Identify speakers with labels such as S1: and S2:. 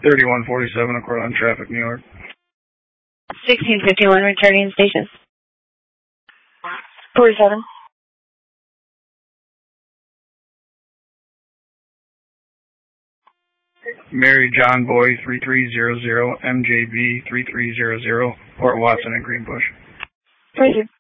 S1: 3147 Accord on Traffic, New York.
S2: 1651 returning station.
S3: 47.
S1: Mary John Boy 3300 MJB 3300 Port Watson and Greenbush.
S3: 22.